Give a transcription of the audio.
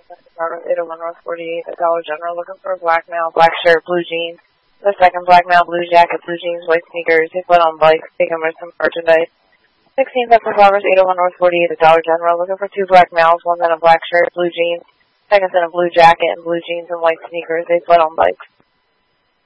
Progress 801 North 48, the Dollar General, looking for a black male, black shirt, blue jeans. The second black male, blue jacket, blue jeans, white sneakers. He fled on bikes, taken with some merchandise. 16 Central Progress 801 North 48, the Dollar General, looking for two black males, one in a black shirt, blue jeans, second in a blue jacket and blue jeans and white sneakers. They fled on bikes.